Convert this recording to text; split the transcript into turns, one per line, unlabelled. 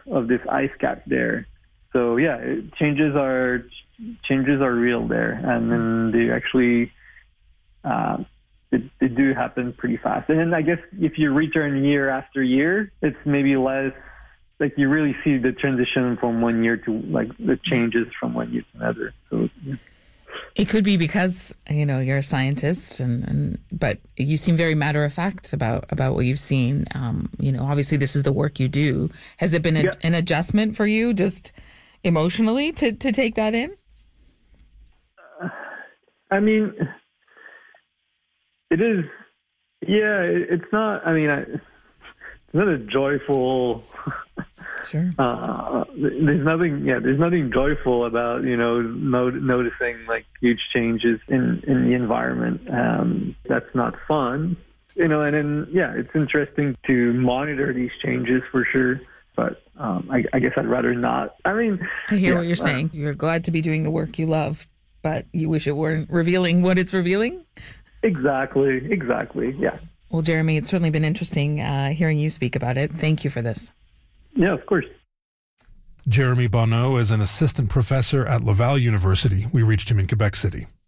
this ice cap there. So yeah, changes are real there, and then they actually they do happen pretty fast. And then I guess if you return year after year, it's maybe less. Like you really see the transition from one year to like the changes from one year to another. So yeah.
It could be because, you're a scientist, but you seem very matter of fact about what you've seen. Obviously this is the work you do. Has it been an adjustment for you just emotionally to take that in?
I mean, it is. Yeah, it's not. I mean, it's not a joyful.
Sure.
There's nothing joyful about noticing like huge changes in the environment. That's not fun. And then it's interesting to monitor these changes for sure. But I guess I'd rather not. I mean,
I hear what you're saying. You're glad to be doing the work you love, but you wish it weren't revealing what it's revealing?
Exactly. Yeah.
Well, Jeremy, it's certainly been interesting hearing you speak about it. Thank you for this.
Yeah, of course.
Jeremy Bonneau is an assistant professor at Laval University. We reached him in Quebec City.